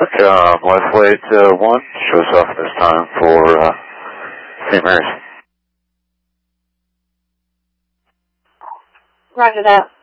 Okay, left way to 1, shows off this time for St. Mary's. Roger that.